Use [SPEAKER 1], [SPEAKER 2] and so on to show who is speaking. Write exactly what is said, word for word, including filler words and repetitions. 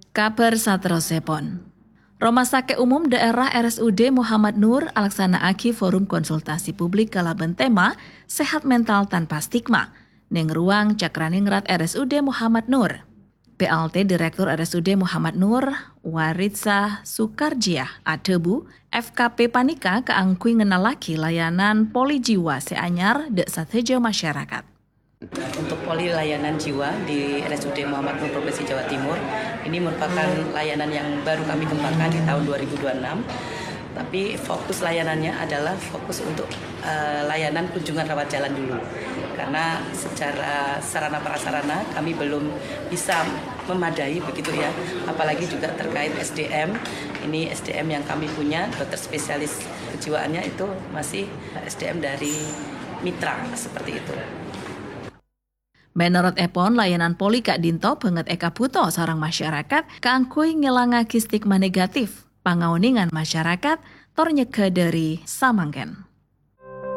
[SPEAKER 1] Kabar satrosipun. Rumah Sakit Umum Daerah R S U D Muhammad Nur alaksanaake forum konsultasi publik kalaben tema Sehat Mental Tanpa Stigma ning ruang Cakraningrat R S U D Muhammad Nur. P L T Direktur R S U D Muhammad Nur, Waritsa Sukarjiah Adebu, F K P Panika keangkui ngenalaki layanan poli jiwa seanyar dek sateja masyarakat.
[SPEAKER 2] Untuk poli layanan jiwa di R S U D Muhammad Nur Provinsi Jawa Timur ini merupakan layanan yang baru kami kembangkan di tahun dua ribu dua puluh enam. Tapi fokus layanannya adalah fokus untuk uh, layanan kunjungan rawat jalan dulu. Karena secara sarana prasarana kami belum bisa memadai begitu ya. Apalagi juga terkait S D M. Ini S D M yang kami punya, dokter spesialis kejiwaannya itu masih S D M dari mitra seperti itu.
[SPEAKER 1] Menurut Epon, layanan poli Kak Dinto banget eka buto sarang masyarakat keangkui ngelangaki stigma negatif, pangauningan masyarakat, tor nyeke dari samangken.